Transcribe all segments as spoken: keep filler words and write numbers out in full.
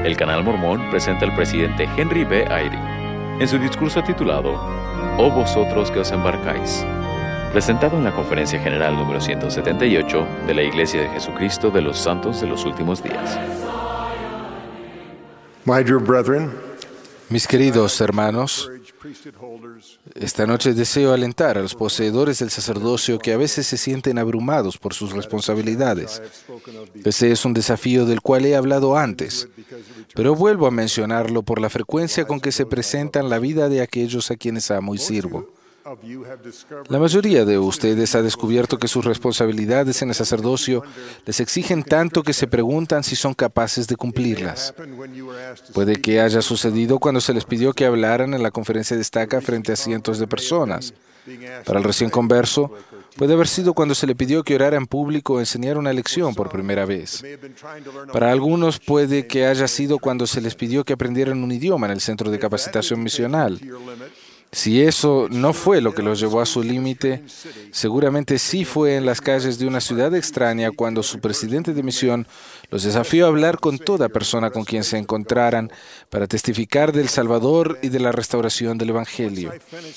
El Canal Mormón presenta al presidente Henry B. Eyring en su discurso titulado «Oh vosotros que os embarcáis», presentado en la Conferencia General número ciento setenta y ocho de la Iglesia de Jesucristo de los Santos de los Últimos Días. My dear brethren, Mis queridos hermanos, esta noche deseo alentar a los poseedores del sacerdocio que a veces se sienten abrumados por sus responsabilidades. Ese es un desafío del cual he hablado antes, pero vuelvo a mencionarlo por la frecuencia con que se presenta en la vida de aquellos a quienes amo y sirvo. La mayoría de ustedes ha descubierto que sus responsabilidades en el sacerdocio les exigen tanto que se preguntan si son capaces de cumplirlas. Puede que haya sucedido cuando se les pidió que hablaran en la conferencia de estaca frente a cientos de personas. Para el recién converso, puede haber sido cuando se le pidió que orara en público o enseñara una lección por primera vez. Para algunos puede que haya sido cuando se les pidió que aprendieran un idioma en el centro de capacitación misional. Si eso no fue lo que los llevó a su límite, seguramente sí fue en las calles de una ciudad extraña cuando su presidente de misión los desafió a hablar con toda persona con quien se encontraran para testificar del Salvador y de la restauración del Evangelio.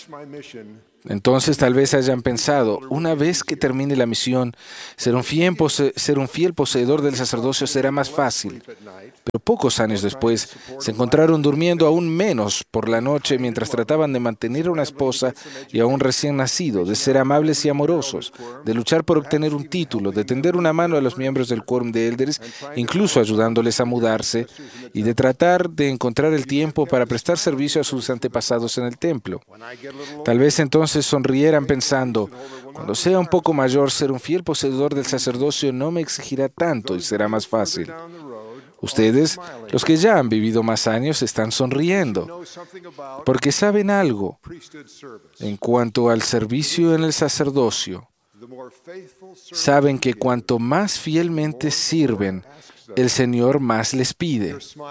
Entonces tal vez hayan pensado, una vez que termine la misión, ser un fiel, pose- ser un fiel poseedor del sacerdocio será más fácil. Pero pocos años después se encontraron durmiendo aún menos por la noche mientras trataban de mantener a una esposa y a un recién nacido, de ser amables y amorosos, de luchar por obtener un título, de tender una mano a los miembros del quórum de élderes, incluso ayudándoles a mudarse, y de tratar de encontrar el tiempo para prestar servicio a sus antepasados en el templo. Tal vez entonces sonrieran pensando, cuando sea un poco mayor, ser un fiel poseedor del sacerdocio no me exigirá tanto y será más fácil. Ustedes, los que ya han vivido más años, están sonriendo, porque saben algo en cuanto al servicio en el sacerdocio. Saben que cuanto más fielmente sirven, el Señor más les pide.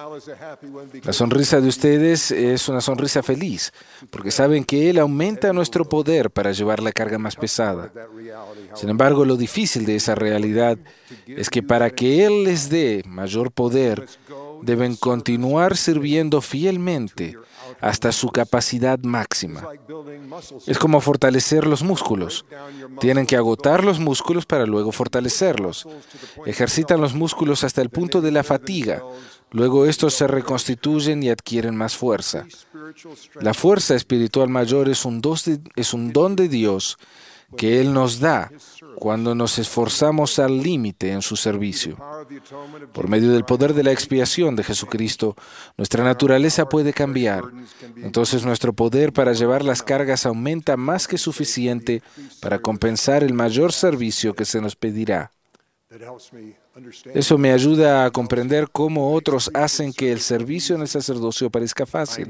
La sonrisa de ustedes es una sonrisa feliz, porque saben que Él aumenta nuestro poder para llevar la carga más pesada. Sin embargo, lo difícil de esa realidad es que para que Él les dé mayor poder, deben continuar sirviendo fielmente hasta su capacidad máxima. Es como fortalecer los músculos. Tienen que agotar los músculos para luego fortalecerlos. Ejercitan los músculos hasta el punto de la fatiga. Luego estos se reconstituyen y adquieren más fuerza. La fuerza espiritual mayor es un don de, es un don de Dios que Él nos da cuando nos esforzamos al límite en su servicio. Por medio del poder de la expiación de Jesucristo, nuestra naturaleza puede cambiar. Entonces nuestro poder para llevar las cargas aumenta más que suficiente para compensar el mayor servicio que se nos pedirá. Eso me ayuda a comprender cómo otros hacen que el servicio en el sacerdocio parezca fácil.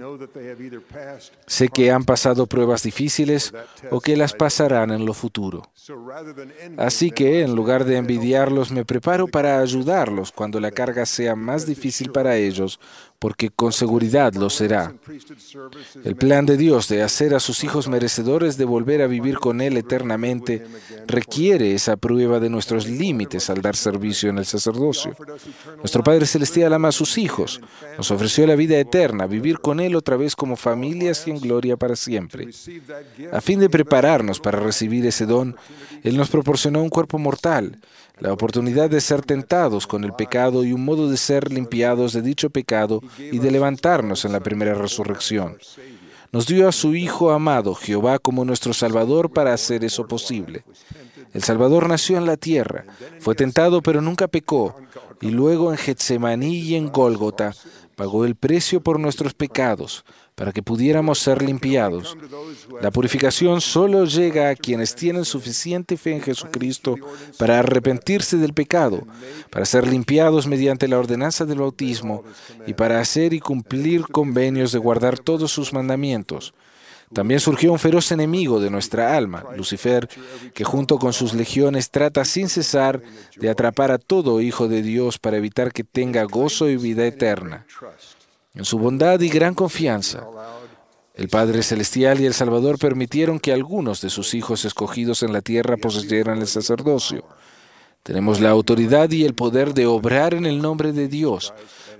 Sé que han pasado pruebas difíciles o que las pasarán en lo futuro. Así que, en lugar de envidiarlos, me preparo para ayudarlos cuando la carga sea más difícil para ellos, porque con seguridad lo será. El plan de Dios de hacer a sus hijos merecedores de volver a vivir con Él eternamente requiere esa prueba de nuestros límites al dar servicio en el sacerdocio. Nuestro Padre Celestial ama a sus hijos. Nos ofreció la vida eterna, vivir con Él otra vez como familias y en gloria para siempre. A fin de prepararnos para recibir ese don, Él nos proporcionó un cuerpo mortal, la oportunidad de ser tentados con el pecado y un modo de ser limpiados de dicho pecado y de levantarnos en la primera resurrección. Nos dio a su Hijo amado, Jehová, como nuestro Salvador para hacer eso posible. El Salvador nació en la tierra, fue tentado pero nunca pecó, y luego en Getsemaní y en Gólgota pagó el precio por nuestros pecados, para que pudiéramos ser limpiados. La purificación solo llega a quienes tienen suficiente fe en Jesucristo para arrepentirse del pecado, para ser limpiados mediante la ordenanza del bautismo y para hacer y cumplir convenios de guardar todos sus mandamientos. También surgió un feroz enemigo de nuestra alma, Lucifer, que junto con sus legiones trata sin cesar de atrapar a todo hijo de Dios para evitar que tenga gozo y vida eterna. En su bondad y gran confianza, el Padre Celestial y el Salvador permitieron que algunos de sus hijos escogidos en la tierra poseyeran el sacerdocio. Tenemos la autoridad y el poder de obrar en el nombre de Dios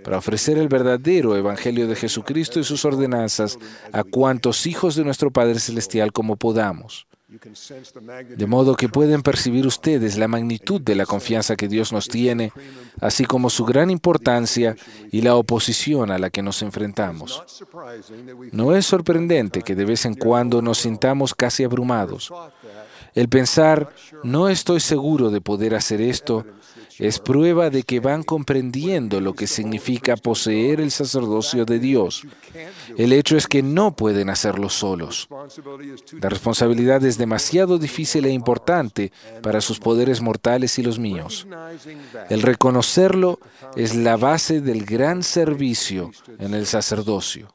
para ofrecer el verdadero Evangelio de Jesucristo y sus ordenanzas a cuantos hijos de nuestro Padre Celestial como podamos. De modo que pueden percibir ustedes la magnitud de la confianza que Dios nos tiene, así como su gran importancia y la oposición a la que nos enfrentamos. No es sorprendente que de vez en cuando nos sintamos casi abrumados. El pensar, no estoy seguro de poder hacer esto, es prueba de que van comprendiendo lo que significa poseer el sacerdocio de Dios. El hecho es que no pueden hacerlo solos. La responsabilidad es demasiado difícil e importante para sus poderes mortales y los míos. El reconocerlo es la base del gran servicio en el sacerdocio.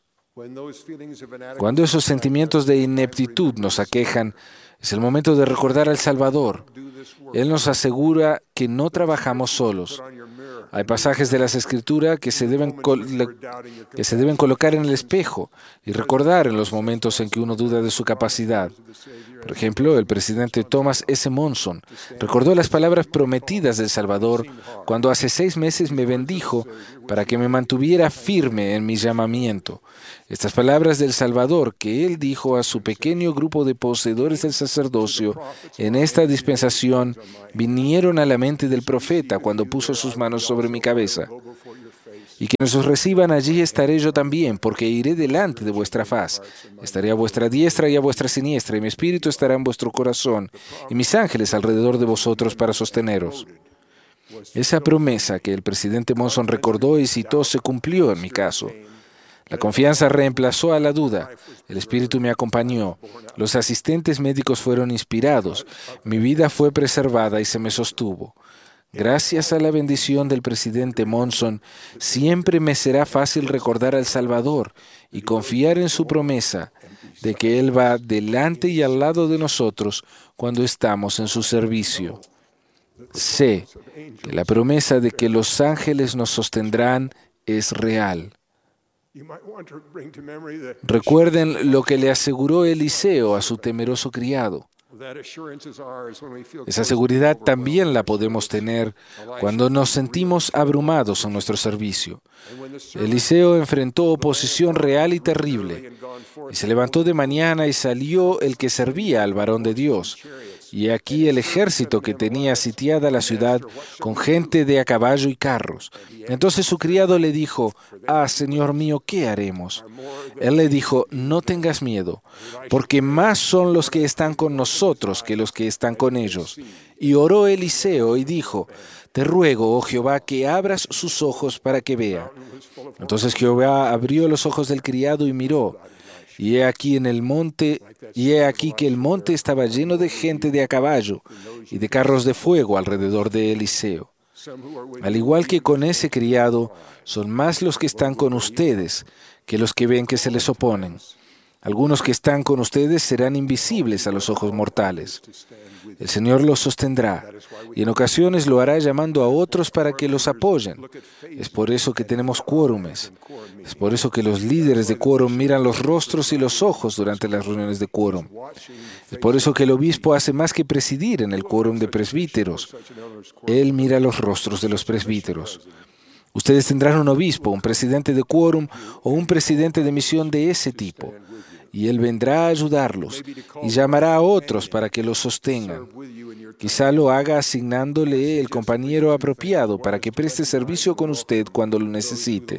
Cuando esos sentimientos de ineptitud nos aquejan, es el momento de recordar al Salvador. Él nos asegura que no trabajamos solos. Hay pasajes de las Escrituras que se deben, que se deben colocar en el espejo y recordar en los momentos en que uno duda de su capacidad. Por ejemplo, el presidente Thomas S. Monson recordó las palabras prometidas del Salvador cuando hace seis meses me bendijo para que me mantuviera firme en mi llamamiento. Estas palabras del Salvador que él dijo a su pequeño grupo de poseedores del sacerdocio en esta dispensación vinieron a la mente del profeta cuando puso sus manos sobre mi cabeza. Y quienes os reciban allí estaré yo también, porque iré delante de vuestra faz. Estaré a vuestra diestra y a vuestra siniestra, y mi espíritu estará en vuestro corazón, y mis ángeles alrededor de vosotros para sosteneros. Esa promesa que el presidente Monson recordó y citó se cumplió en mi caso. La confianza reemplazó a la duda. El Espíritu me acompañó. Los asistentes médicos fueron inspirados. Mi vida fue preservada y se me sostuvo. Gracias a la bendición del presidente Monson, siempre me será fácil recordar al Salvador y confiar en su promesa de que Él va delante y al lado de nosotros cuando estamos en su servicio. Sé que la promesa de que los ángeles nos sostendrán es real. Recuerden lo que le aseguró Eliseo a su temeroso criado. Esa seguridad también la podemos tener cuando nos sentimos abrumados en nuestro servicio. Eliseo enfrentó oposición real y terrible, y se levantó de mañana y salió el que servía al varón de Dios. Y aquí el ejército que tenía sitiada la ciudad con gente de a caballo y carros. Entonces su criado le dijo, «Ah, Señor mío, ¿qué haremos?» Él le dijo, «No tengas miedo, porque más son los que están con nosotros que los que están con ellos». Y oró Eliseo y dijo, «Te ruego, oh Jehová, que abras sus ojos para que vea». Entonces Jehová abrió los ojos del criado y miró. Y he aquí en el monte, y he aquí que el monte estaba lleno de gente de a caballo y de carros de fuego alrededor de Eliseo. Al igual que con ese criado, son más los que están con ustedes que los que ven que se les oponen. Algunos que están con ustedes serán invisibles a los ojos mortales. El Señor los sostendrá, y en ocasiones lo hará llamando a otros para que los apoyen. Es por eso que tenemos quórumes. Es por eso que los líderes de quórum miran los rostros y los ojos durante las reuniones de quórum. Es por eso que el obispo hace más que presidir en el quórum de presbíteros. Él mira los rostros de los presbíteros. Ustedes tendrán un obispo, un presidente de quórum o un presidente de misión de ese tipo. Y él vendrá a ayudarlos y llamará a otros para que los sostengan. Quizá lo haga asignándole el compañero apropiado para que preste servicio con usted cuando lo necesite.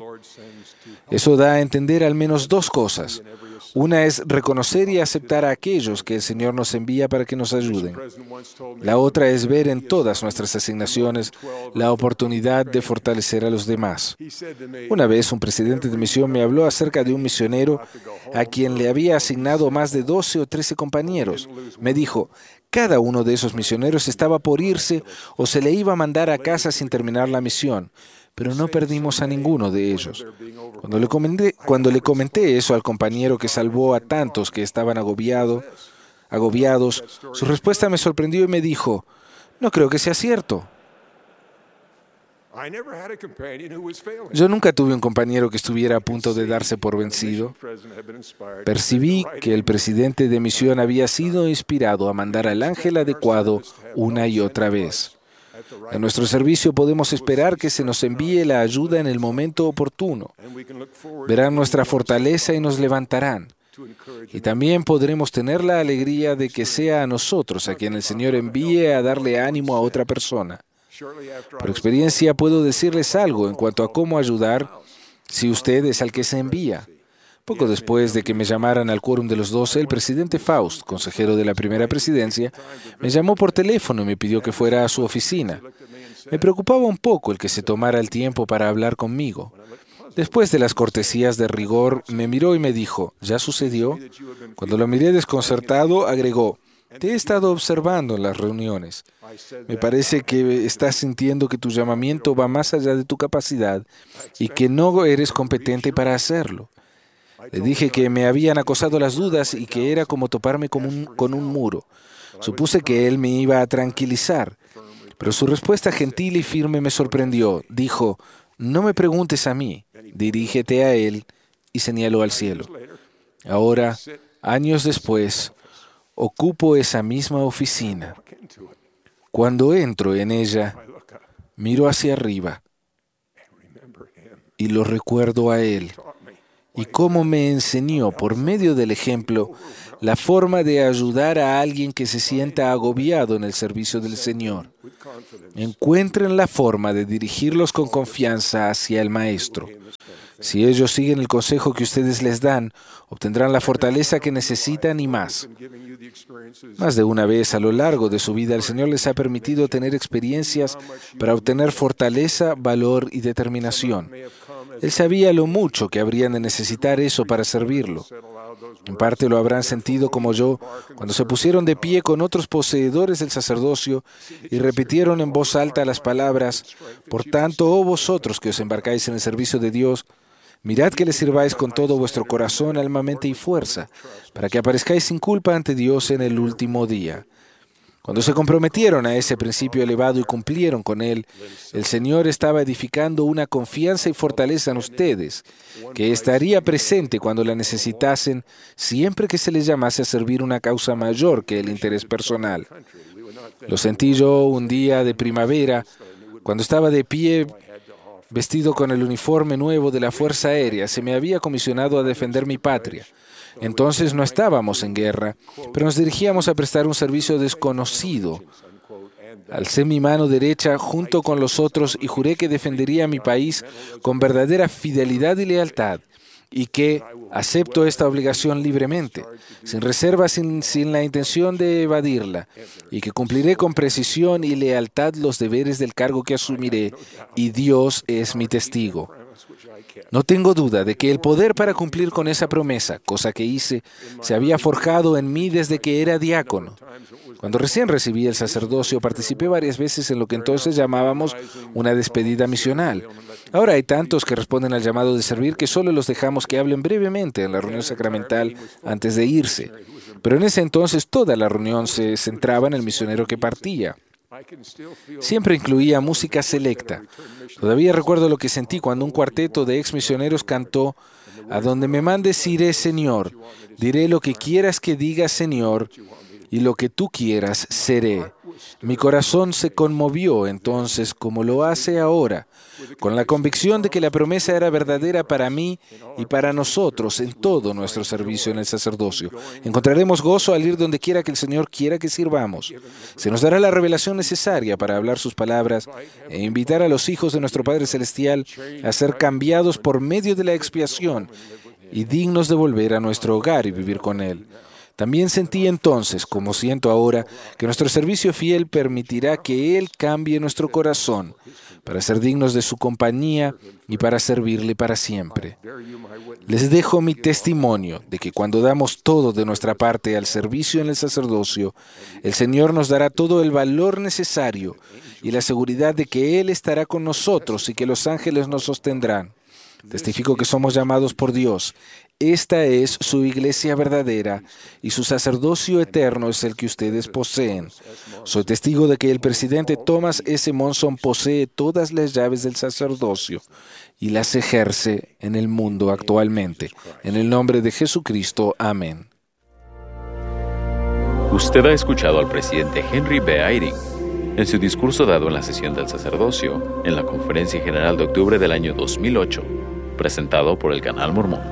Eso da a entender al menos dos cosas. Una es reconocer y aceptar a aquellos que el Señor nos envía para que nos ayuden. La otra es ver en todas nuestras asignaciones la oportunidad de fortalecer a los demás. Una vez un presidente de misión me habló acerca de un misionero a quien le había asignado más de doce o trece compañeros. Me dijo, cada uno de esos misioneros estaba por irse o se le iba a mandar a casa sin terminar la misión. Pero no perdimos a ninguno de ellos. Cuando le comenté, cuando le comenté eso al compañero que salvó a tantos que estaban agobiado, agobiados, su respuesta me sorprendió y me dijo, no creo que sea cierto. Yo nunca tuve un compañero que estuviera a punto de darse por vencido. Percibí que el presidente de misión había sido inspirado a mandar al ángel adecuado una y otra vez. En nuestro servicio podemos esperar que se nos envíe la ayuda en el momento oportuno. Verán nuestra fortaleza y nos levantarán. Y también podremos tener la alegría de que sea a nosotros a quien el Señor envíe a darle ánimo a otra persona. Por experiencia puedo decirles algo en cuanto a cómo ayudar si usted es al que se envía. Poco después de que me llamaran al quórum de los doce, el presidente Faust, consejero de la primera presidencia, me llamó por teléfono y me pidió que fuera a su oficina. Me preocupaba un poco el que se tomara el tiempo para hablar conmigo. Después de las cortesías de rigor, me miró y me dijo, ¿ya sucedió? Cuando lo miré desconcertado, agregó, te he estado observando en las reuniones. Me parece que estás sintiendo que tu llamamiento va más allá de tu capacidad y que no eres competente para hacerlo. Le dije que me habían acosado las dudas y que era como toparme con un, con un muro. Supuse que él me iba a tranquilizar, pero su respuesta gentil y firme me sorprendió. Dijo, no me preguntes a mí, dirígete a él, y señaló al cielo. Ahora, años después, ocupo esa misma oficina. Cuando entro en ella, miro hacia arriba y lo recuerdo a él. Y cómo me enseñó, por medio del ejemplo, la forma de ayudar a alguien que se sienta agobiado en el servicio del Señor. Encuentren la forma de dirigirlos con confianza hacia el Maestro. Si ellos siguen el consejo que ustedes les dan, obtendrán la fortaleza que necesitan y más. Más de una vez a lo largo de su vida, el Señor les ha permitido tener experiencias para obtener fortaleza, valor y determinación. Él sabía lo mucho que habrían de necesitar eso para servirlo. En parte lo habrán sentido como yo, cuando se pusieron de pie con otros poseedores del sacerdocio y repitieron en voz alta las palabras, por tanto, oh vosotros que os embarcáis en el servicio de Dios, mirad que le sirváis con todo vuestro corazón, alma, mente y fuerza, para que aparezcáis sin culpa ante Dios en el último día. Cuando se comprometieron a ese principio elevado y cumplieron con él, el Señor estaba edificando una confianza y fortaleza en ustedes, que estaría presente cuando la necesitasen, siempre que se les llamase a servir una causa mayor que el interés personal. Lo sentí yo un día de primavera, cuando estaba de pie, vestido con el uniforme nuevo de la Fuerza Aérea. Se me había comisionado a defender mi patria. Entonces no estábamos en guerra, pero nos dirigíamos a prestar un servicio desconocido. Alcé mi mano derecha junto con los otros y juré que defendería a mi país con verdadera fidelidad y lealtad, y que acepto esta obligación libremente, sin reserva, sin, sin la intención de evadirla, y que cumpliré con precisión y lealtad los deberes del cargo que asumiré, y Dios es mi testigo. No tengo duda de que el poder para cumplir con esa promesa, cosa que hice, se había forjado en mí desde que era diácono. Cuando recién recibí el sacerdocio, participé varias veces en lo que entonces llamábamos una despedida misional. Ahora hay tantos que responden al llamado de servir que solo los dejamos que hablen brevemente en la reunión sacramental antes de irse. Pero en ese entonces toda la reunión se centraba en el misionero que partía. Siempre incluía música selecta. Todavía recuerdo lo que sentí cuando un cuarteto de ex misioneros cantó: «A donde me mandes iré, Señor, diré lo que quieras que diga, Señor, y lo que tú quieras seré». Mi corazón se conmovió entonces, como lo hace ahora, con la convicción de que la promesa era verdadera para mí y para nosotros en todo nuestro servicio en el sacerdocio. Encontraremos gozo al ir donde quiera que el Señor quiera que sirvamos. Se nos dará la revelación necesaria para hablar sus palabras e invitar a los hijos de nuestro Padre Celestial a ser cambiados por medio de la expiación y dignos de volver a nuestro hogar y vivir con Él. También sentí entonces, como siento ahora, que nuestro servicio fiel permitirá que Él cambie nuestro corazón para ser dignos de su compañía y para servirle para siempre. Les dejo mi testimonio de que cuando damos todo de nuestra parte al servicio en el sacerdocio, el Señor nos dará todo el valor necesario y la seguridad de que Él estará con nosotros y que los ángeles nos sostendrán. Testifico que somos llamados por Dios. Esta es su iglesia verdadera y su sacerdocio eterno es el que ustedes poseen. Soy testigo de que el presidente Thomas S. Monson posee todas las llaves del sacerdocio y las ejerce en el mundo actualmente. En el nombre de Jesucristo. Amén. Usted ha escuchado al presidente Henry B. Eyring. En su discurso dado en la sesión del sacerdocio, en la Conferencia General de octubre del año dos mil ocho, presentado por el Canal Mormón.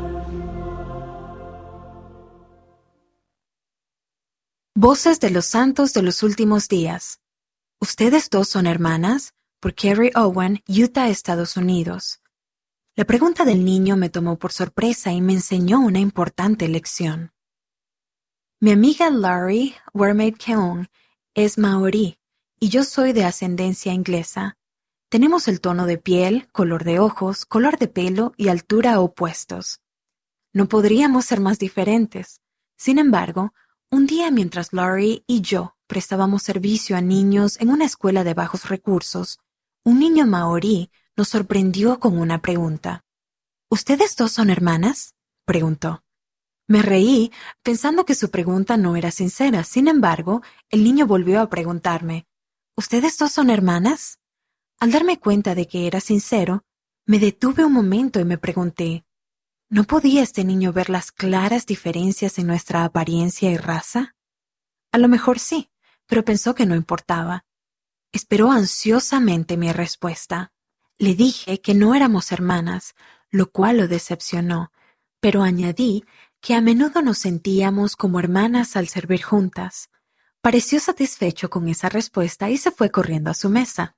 Voces de los Santos de los Últimos Días. ¿Ustedes dos son hermanas? Por Carrie Owen, Utah, Estados Unidos. La pregunta del niño me tomó por sorpresa y me enseñó una importante lección. Mi amiga Laurie Wermaid Keown es maorí y yo soy de ascendencia inglesa. Tenemos el tono de piel, color de ojos, color de pelo y altura opuestos. No podríamos ser más diferentes. Sin embargo, un día mientras Laurie y yo prestábamos servicio a niños en una escuela de bajos recursos, un niño maorí nos sorprendió con una pregunta. ¿Ustedes dos son hermanas?, preguntó. Me reí pensando que su pregunta no era sincera. Sin embargo, el niño volvió a preguntarme, ¿ustedes dos son hermanas? Al darme cuenta de que era sincero, me detuve un momento y me pregunté, ¿no podía este niño ver las claras diferencias en nuestra apariencia y raza? A lo mejor sí, pero pensó que no importaba. Esperó ansiosamente mi respuesta. Le dije que no éramos hermanas, lo cual lo decepcionó, pero añadí que a menudo nos sentíamos como hermanas al servir juntas. Pareció satisfecho con esa respuesta y se fue corriendo a su mesa.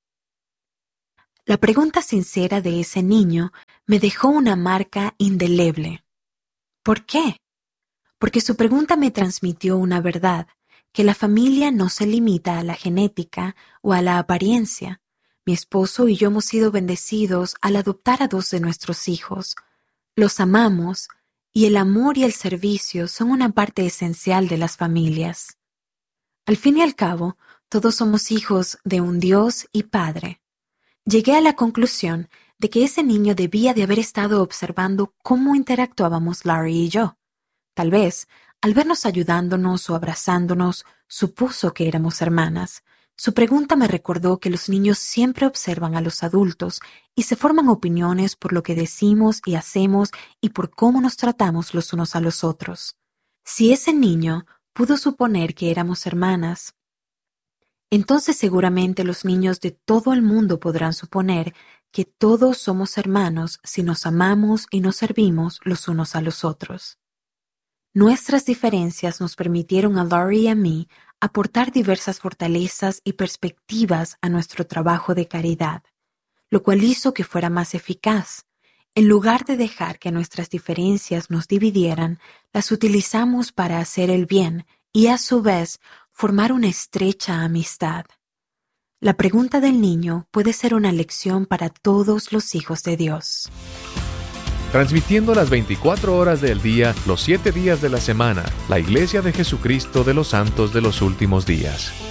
La pregunta sincera de ese niño me dejó una marca indeleble. ¿Por qué? Porque su pregunta me transmitió una verdad, que la familia no se limita a la genética o a la apariencia. Mi esposo y yo hemos sido bendecidos al adoptar a dos de nuestros hijos. Los amamos, y el amor y el servicio son una parte esencial de las familias. Al fin y al cabo, todos somos hijos de un Dios y Padre. Llegué a la conclusión de que ese niño debía de haber estado observando cómo interactuábamos Larry y yo. Tal vez, al vernos ayudándonos o abrazándonos, supuso que éramos hermanas. Su pregunta me recordó que los niños siempre observan a los adultos y se forman opiniones por lo que decimos y hacemos y por cómo nos tratamos los unos a los otros. Si ese niño pudo suponer que éramos hermanas, entonces seguramente los niños de todo el mundo podrán suponer que todos somos hermanos si nos amamos y nos servimos los unos a los otros. Nuestras diferencias nos permitieron a Laurie y a mí aportar diversas fortalezas y perspectivas a nuestro trabajo de caridad, lo cual hizo que fuera más eficaz. En lugar de dejar que nuestras diferencias nos dividieran, las utilizamos para hacer el bien y a su vez formar una estrecha amistad. La pregunta del niño puede ser una lección para todos los hijos de Dios. Transmitiendo las veinticuatro horas del día, los siete días de la semana, la Iglesia de Jesucristo de los Santos de los Últimos Días.